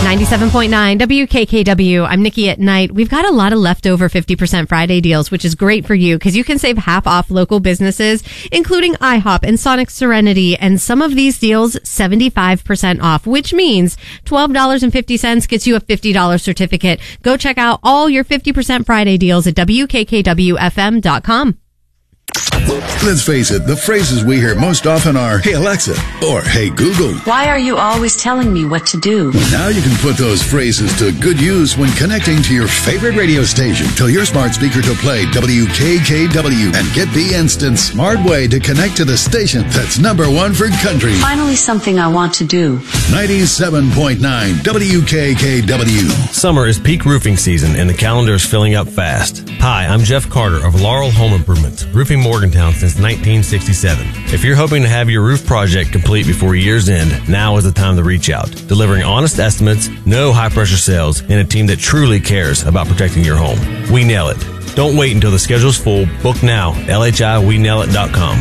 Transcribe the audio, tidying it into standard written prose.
97.9 WKKW. I'm Nikki at Night. We've got a lot of leftover 50% Friday deals, which is great for you because you can save half off local businesses, including IHOP and Sonic Serenity. And some of these deals, 75% off, which means $12.50 gets you a $50 certificate. Go check out all your 50% Friday deals at WKKWFM.com. Let's face it, the phrases we hear most often are, "Hey Alexa," or "Hey Google." Why are you always telling me what to do? Now you can put those phrases to good use when connecting to your favorite radio station. Tell your smart speaker to play WKKW and get the instant smart way to connect to the station that's number one for country. Finally something I want to do. 97.9 WKKW. Summer is peak roofing season and the calendar is filling up fast. Hi, I'm Jeff Carter of Laurel Home Improvements, roofing Morgantown since 1967. If you're hoping to have your roof project complete before year's end, now is the time to reach out. Delivering honest estimates, no high-pressure sales, and a team that truly cares about protecting your home. We nail it. Don't wait until the schedule's full. Book now. LHIWenailIt.com.